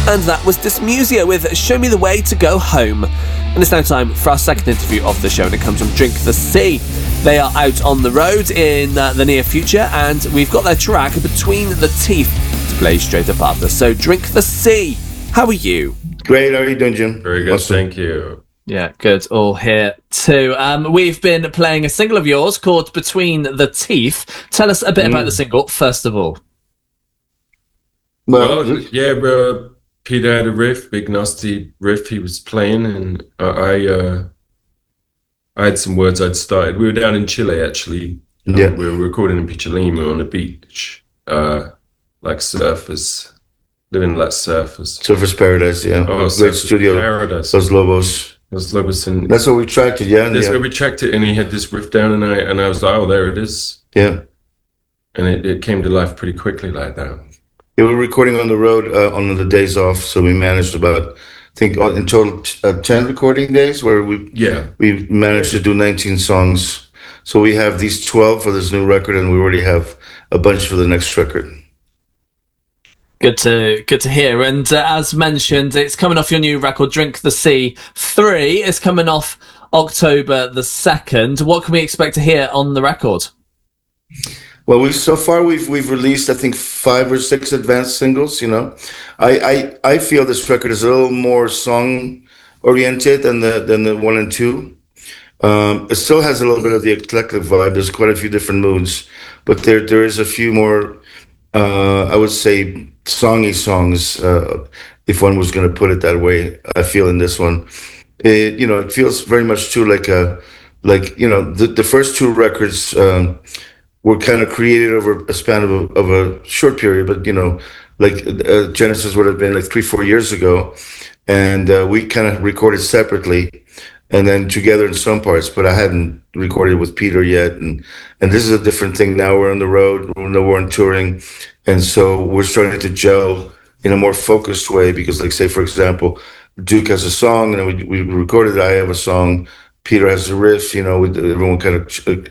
And that was Dismusia with Show Me the Way to Go Home. And it's now time for our second interview of the show, and it comes from Drink the Sea. They are out on the road in the near future, and we've got their track Between the Teeth to play straight up after. So Drink the Sea, how are you? Great, how are you doing, Jim? Very good, awesome. Thank you. Yeah, good. All here too. We've been playing a single of yours called Between the Teeth. Tell us a bit about the single, first of all. Well, Peter had a riff, big nasty riff he was playing, and I had some words I'd started. We were down in Chile, actually. We were recording in Pichilemu on the beach, like surfers, living like surfers. Surfers Paradise, yeah. Oh, great studio. Paradise. Los Lobos. And that's where we tracked it, yeah. That's where we tracked it, and he had this riff down, and I was like, oh, there it is. Yeah. And it came to life pretty quickly like that. Yeah, we were recording on the road on the days off, so we managed about, I think, in total 10 recording days where we managed to do 19 songs. So we have these 12 for this new record, and we already have a bunch for the next record. Good to hear. And as mentioned, it's coming off your new record, Drink the Sea 3. It's coming off October the 2nd. What can we expect to hear on the record? Well, we've released, I think, 5 or 6 advanced singles. You know, I feel this record is a little more song oriented than the 1 and 2. It still has a little bit of the eclectic vibe. There's quite a few different moods, but there is a few more, I would say, songy songs, if one was going to put it that way. I feel in this one, it feels very much too like the first 2 records. Were kind of created over a span of a short period, but Genesis would have been like 3-4 years ago, and we kind of recorded separately, and then together in some parts. But I hadn't recorded with Peter yet, and this is a different thing now. We're on the road, we're on touring, and so we're starting to gel in a more focused way. Because, like, say for example, Duke has a song, and we recorded it. I have a song. Peter has a riff. Everyone kind of.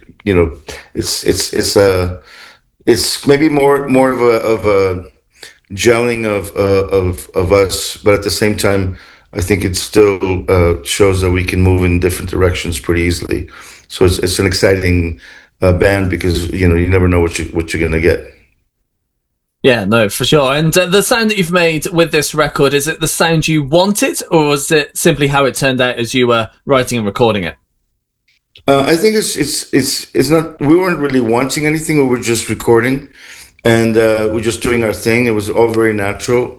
It's maybe more of a gelling of us, but at the same time, I think it still shows that we can move in different directions pretty easily. So it's an exciting band, because you never know what you're gonna get. Yeah, no, for sure. And the sound that you've made with this record, is it the sound you wanted, or is it simply how it turned out as you were writing and recording it? I think it's not. We weren't really wanting anything. We were just recording, and we're just doing our thing. It was all very natural.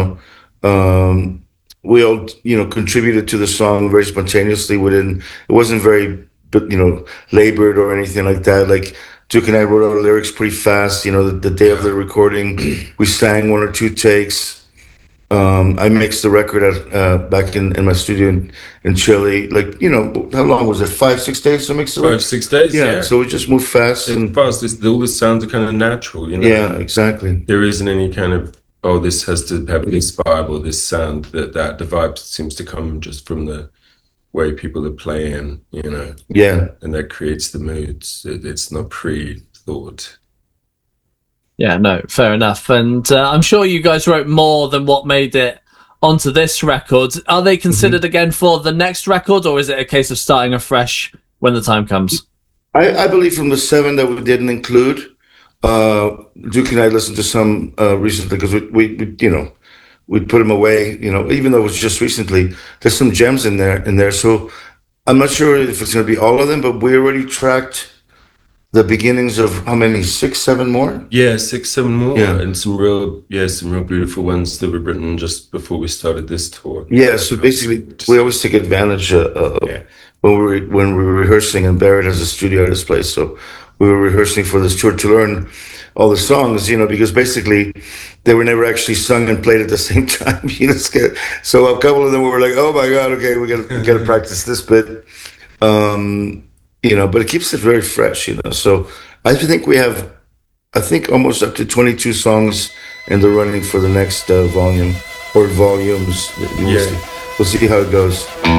We all contributed to the song very spontaneously. It wasn't very labored or anything like that. Like Duke and I wrote our lyrics pretty fast. The day of the recording, we sang 1 or 2 takes. I mixed the record back in my studio in Chile. How long was it? 5-6 days to mix the record? 5-6 days, yeah. So we just moved fast. All the sounds are kind of natural, Yeah, exactly. There isn't any kind of, this has to have this vibe or this sound. That the vibe seems to come just from the way people are playing, Yeah. And that creates the moods. It's not pre-thought. Yeah, no, fair enough. And I'm sure you guys wrote more than what made it onto this record. Are they considered again for the next record, or is it a case of starting afresh when the time comes? I believe from the 7 that we didn't include, Duke and I listened to some recently, because we put them away, even though it was just recently. There's some gems in there. So I'm not sure if it's going to be all of them, but we already tracked the beginnings of how many? 6, 7 more? Yeah, 6, 7 more. Yeah. And some real beautiful ones that were written just before we started this tour. Yeah, so basically we always take advantage of when we were rehearsing, and Barrett has a studio at his place. So we were rehearsing for this tour to learn all the songs, because basically they were never actually sung and played at the same time. So a couple of them were like, oh my God, okay, we gotta practice this bit. But it keeps it very fresh, So I think we have, almost up to 22 songs in the running for the next volume or volumes. We'll see how it goes.